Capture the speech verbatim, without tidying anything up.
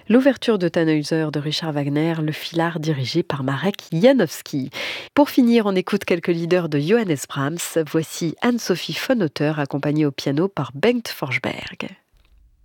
L'ouverture de Tannhäuser de Richard Wagner, le filard dirigé par Marek Janowski. Pour finir, on écoute quelques leaders de Johannes Brahms. Voici Anne-Sophie von Otter, accompagnée au piano par Bengt Forsberg.